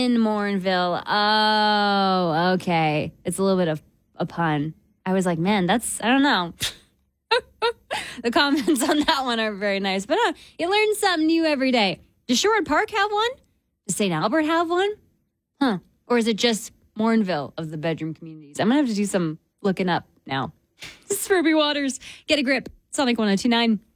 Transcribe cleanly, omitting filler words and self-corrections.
in Morinville. Oh, okay. It's a little bit of a pun. I was like, man, I don't know. The comments on that one are very nice. But you learn something new every day. Does Sherwood Park have one? Does St. Albert have one? Huh. Or is it just Morinville of the bedroom communities? I'm going to have to do some looking up now. This is Ruby Waters. Get a grip. Sonic 102.9.